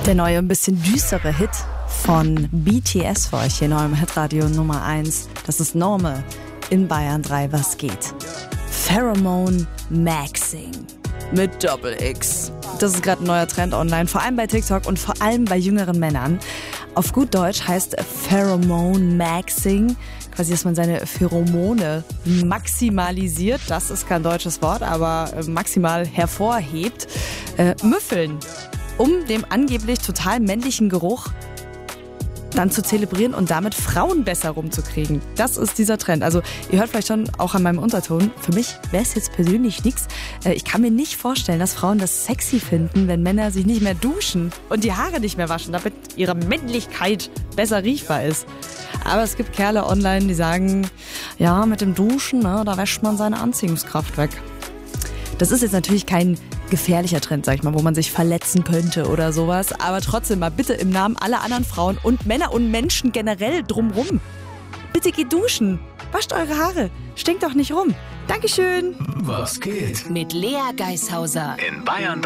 Der neue, ein bisschen düstere Hit von BTS für euch hier neu im Hitradio Nummer 1. Das ist Normal in Bayern 3. Was geht? Pheromone Maxing mit Doppel-X. Das ist gerade ein neuer Trend online, vor allem bei TikTok und vor allem bei jüngeren Männern. Auf gut Deutsch heißt Pheromone Maxing quasi, dass man seine Pheromone maximalisiert. Das ist kein deutsches Wort, aber maximal hervorhebt. Müffeln, um dem angeblich total männlichen Geruch dann zu zelebrieren und damit Frauen besser rumzukriegen. Das ist dieser Trend. Also ihr hört vielleicht schon auch an meinem Unterton, für mich wäre es jetzt persönlich nichts. Ich kann mir nicht vorstellen, dass Frauen das sexy finden, wenn Männer sich nicht mehr duschen und die Haare nicht mehr waschen, damit ihre Männlichkeit besser riechbar ist. Aber es gibt Kerle online, die sagen, ja, mit dem Duschen, ne, da wäscht man seine Anziehungskraft weg. Das ist jetzt natürlich kein gefährlicher Trend, sag ich mal, wo man sich verletzen könnte oder sowas. Aber trotzdem mal bitte im Namen aller anderen Frauen und Männer und Menschen generell drumrum. Bitte geht duschen. Wascht eure Haare. Stinkt doch nicht rum. Dankeschön. Was geht? Mit Lea Geishauser In Bayern